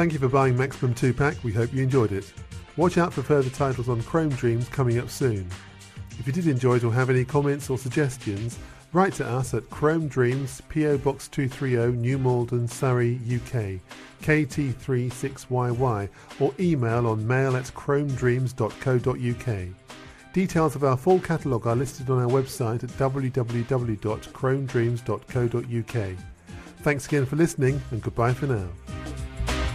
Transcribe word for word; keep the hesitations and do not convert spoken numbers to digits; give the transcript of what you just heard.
Thank you for buying Maximum two pack, we hope you enjoyed it. Watch out for further titles on Chrome Dreams coming up soon. If you did enjoy it or have any comments or suggestions, write to us at Chrome Dreams, P O Box two thirty, New Malden, Surrey, U K, K T three six Y Y, or email on mail at chromedreams dot co dot U K. Details of our full catalogue are listed on our website at w w w dot chrome dreams dot co dot U K. Thanks again for listening, and goodbye for now.